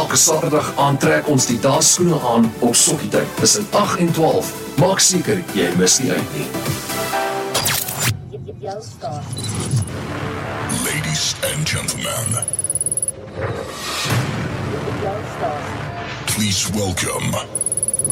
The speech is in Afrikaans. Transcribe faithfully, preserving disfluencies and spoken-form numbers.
Elke Saterdag aantrek ons die dansskoene aan op Sokkietyd tussen agt en twaalf. Maak seker jy mis nie uit nie. Ladies and gentlemen, please welcome